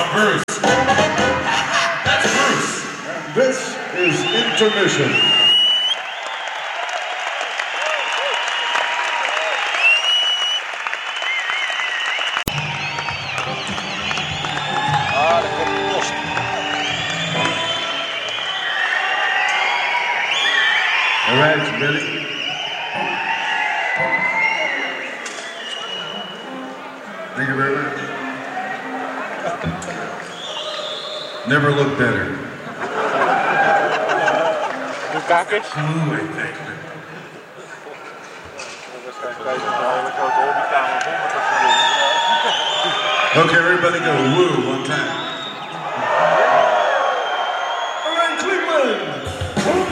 Bruce. That's Bruce. And this is intermission. All right, you ready? Thank you very much. Never looked better. Okay, everybody go woo one time.